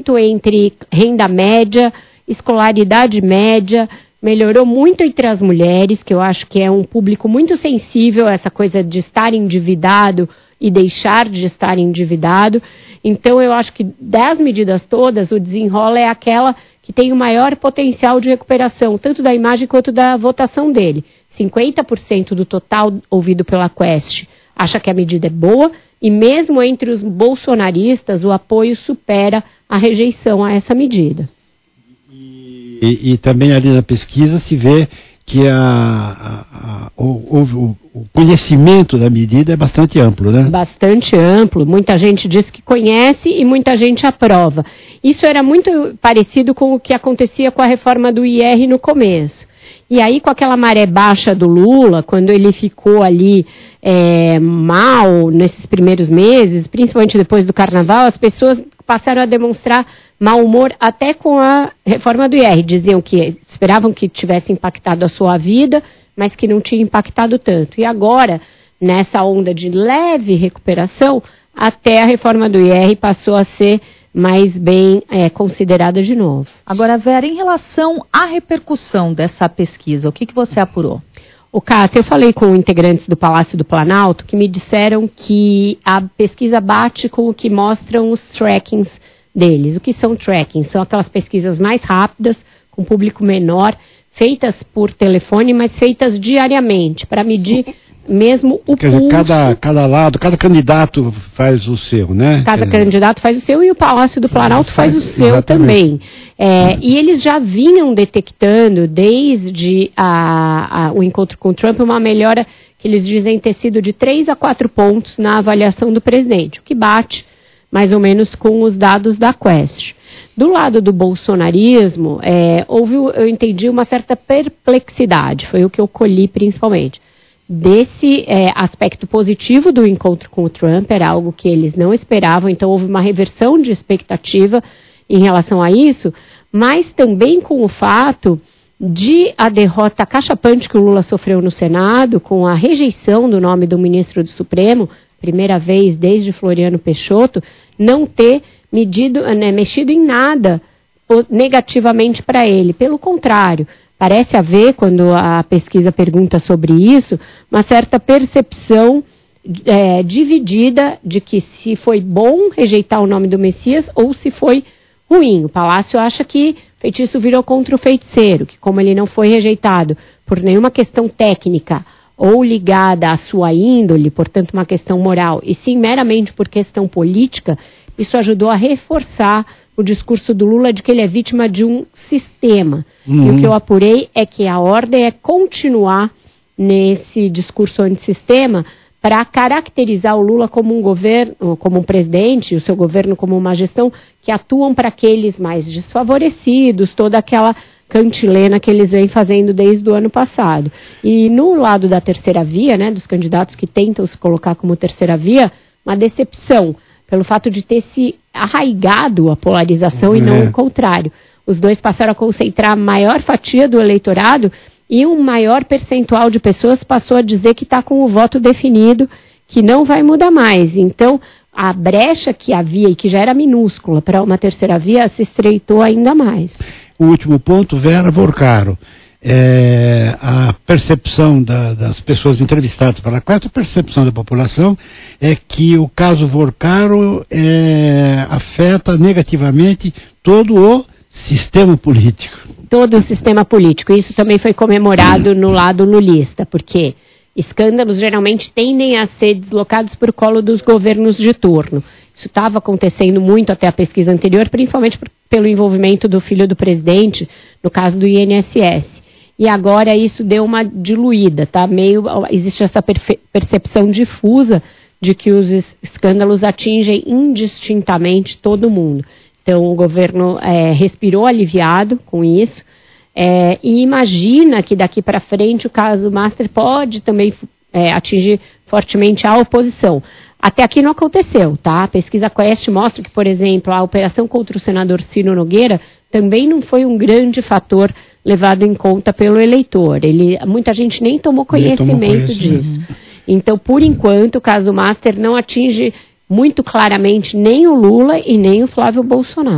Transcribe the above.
entre renda média, escolaridade média, melhorou muito entre as mulheres, que eu acho que é um público muito sensível a essa coisa de estar endividado e deixar de estar endividado. Então, eu acho que das medidas todas, o Desenrola é aquela que tem o maior potencial de recuperação, tanto da imagem quanto da votação dele. 50% do total ouvido pela Quest acha que a medida é boa, e mesmo entre os bolsonaristas, o apoio supera a rejeição a essa medida. E também ali na pesquisa se vê que o conhecimento da medida é bastante amplo, né? Bastante amplo. Muita gente diz que conhece e muita gente aprova. Isso era muito parecido com o que acontecia com a reforma do IR no começo. E aí, com aquela maré baixa do Lula, quando ele ficou ali mal nesses primeiros meses, principalmente depois do Carnaval, as pessoas passaram a demonstrar mau humor até com a reforma do IR. Diziam que esperavam que tivesse impactado a sua vida, mas que não tinha impactado tanto. E agora, nessa onda de leve recuperação, até a reforma do IR passou a ser mais bem considerada de novo. Agora, Vera, em relação à repercussão dessa pesquisa, o que você apurou? Cássia, eu falei com integrantes do Palácio do Planalto que me disseram que a pesquisa bate com o que mostram os trackings deles. O que são trackings? São aquelas pesquisas mais rápidas, com público menor, feitas por telefone, mas feitas diariamente, para medir mesmo o pulso. Cada candidato faz o seu, né? Cada candidato faz o seu e o Palácio do Planalto faz o seu também. E eles já vinham detectando, desde o encontro com o Trump, uma melhora que eles dizem ter sido de 3 a 4 pontos na avaliação do presidente, o que bate mais ou menos com os dados da Quest. Do lado do bolsonarismo, eu entendi uma certa perplexidade, foi o que eu colhi principalmente. Desse aspecto positivo do encontro com o Trump, era algo que eles não esperavam, então houve uma reversão de expectativa em relação a isso, mas também com o fato de a derrota cachapante que o Lula sofreu no Senado, com a rejeição do nome do ministro do Supremo, primeira vez desde Floriano Peixoto, não ter mexido em nada negativamente para ele. Pelo contrário, parece haver, quando a pesquisa pergunta sobre isso, uma certa percepção dividida de que se foi bom rejeitar o nome do Messias ou se foi ruim. O Palácio acha que o feitiço virou contra o feiticeiro, que como ele não foi rejeitado por nenhuma questão técnica ou ligada à sua índole, portanto uma questão moral, e sim meramente por questão política, isso ajudou a reforçar o discurso do Lula de que ele é vítima de um sistema. E o que eu apurei é que a ordem é continuar nesse discurso antissistema para caracterizar o Lula como um governo, como um presidente, o seu governo como uma gestão que atuam para aqueles mais desfavorecidos, toda aquela cantilena que eles vêm fazendo desde o ano passado. E no lado da terceira via, né, dos candidatos que tentam se colocar como terceira via, uma decepção pelo fato de ter se arraigado a polarização e não o contrário. Os dois passaram a concentrar a maior fatia do eleitorado e um maior percentual de pessoas passou a dizer que está com o voto definido, que não vai mudar mais. Então, a brecha que havia e que já era minúscula para uma terceira via se estreitou ainda mais. O último ponto, Vera Vorcaro. A percepção das pessoas entrevistadas pela Quest, a percepção da população é que o caso Vorcaro afeta negativamente todo o sistema político. Todo o sistema político. Isso também foi comemorado no lado lulista, porque escândalos geralmente tendem a ser deslocados para o colo dos governos de turno. Isso estava acontecendo muito até a pesquisa anterior, principalmente pelo envolvimento do filho do presidente, no caso do INSS. E agora isso deu uma diluída, tá? Existe essa percepção difusa de que os escândalos atingem indistintamente todo mundo. Então o governo respirou aliviado com isso e imagina que daqui para frente o caso Master pode também atingir fortemente a oposição. Até aqui não aconteceu, tá? A pesquisa Quest mostra que, por exemplo, a operação contra o senador Ciro Nogueira também não foi um grande fator levado em conta pelo eleitor. Muita gente nem tomou conhecimento disso. Então, por enquanto, o caso Master não atinge muito claramente nem o Lula e nem o Flávio Bolsonaro.